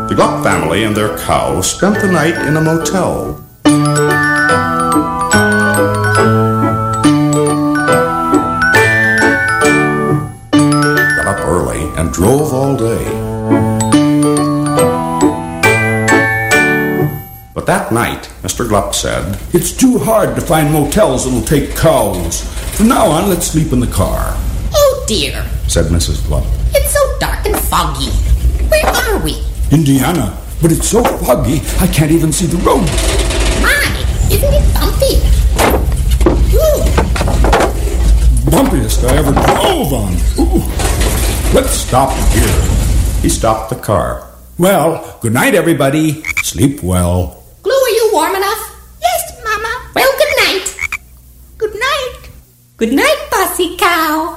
The Gluck family and their cow spent the night in a motel. Got up early and drove all day. But that night, Mr. Gluck said, "It's too hard to find motels that'll take cows. From now on, let's sleep in the car." "Oh dear," said Mrs. Gluck. "It's so dark and foggy. Where are we?" "Indiana, but it's so foggy I can't even see the road." "My, isn't it bumpy?" Ooh. "Bumpiest I ever drove on. Ooh. Let's stop here." He stopped the car. "Well, good night, everybody. Sleep well." "Glue, are you warm enough?" "Yes, Mama." "Well, good night." "Good night." "Good night, Bossy Cow."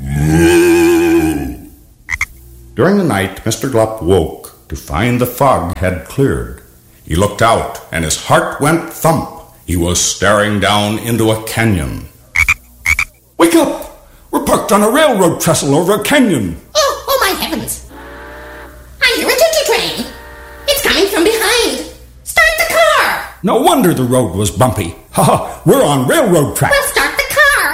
During the night, Mr. Gluck woke to find the fog had cleared. He looked out, and his heart went thump. He was staring down into a canyon. "Wake up! We're parked on a railroad trestle over a canyon." Oh my heavens. I hear a choo-choo train. It's coming from behind. Start the car. No wonder the road was bumpy. Ha ha! We're on railroad tracks. Well, start the car.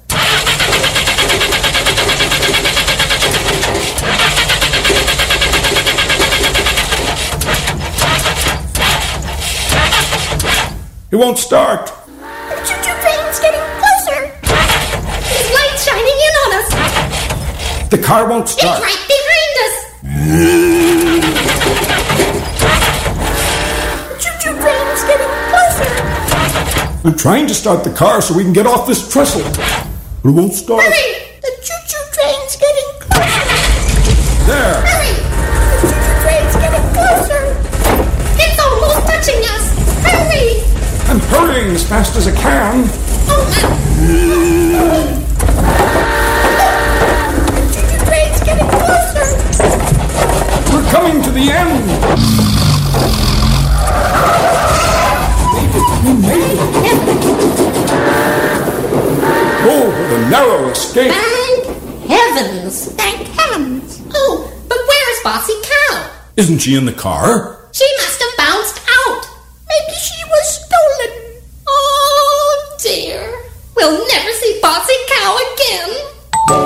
It won't start. The choo-choo train's getting closer. There's light shining in on us. The car won't start. It's right behind us. The choo-choo train's getting closer. I'm trying to start the car so we can get off this trestle. But it won't start. Hurry. The choo-choo train's getting closer. There. Hurry. The choo-choo train's getting closer. It's almost touching us. Hurry. I'm hurrying as fast as I can. Oh, The choo-choo train's getting closer. We're coming to the end. We made it. Oh, what a narrow escape. thank heavens. Thank heavens. Oh, but where is Bossy Cow? Isn't she in the car? She must